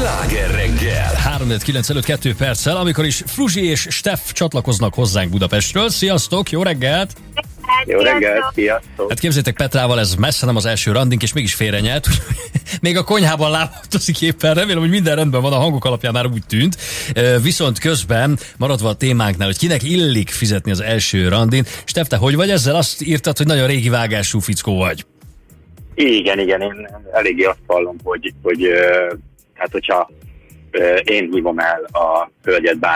Sláger reggel! 3-9 előtt 2 perccel, amikor is Fruzsi és Steff csatlakoznak hozzánk Budapestről. Sziasztok, jó reggelt! Jó reggelt, sziasztok! Hát képzeljétek, Petrával ez messze nem az első randink, és mégis félrenyelt. Még a konyhában lábatozik éppen, remélem, hogy minden rendben van, a hangok alapján már úgy tűnt. Viszont közben, maradva a témánknál, hogy kinek illik fizetni az első randin. Steff, te hogy vagy ezzel? Azt írtad, hogy nagyon régi vágású fickó vagy. Igen, én eléggé azt hallom, hogy hát hogyha én hívom el a hölgyet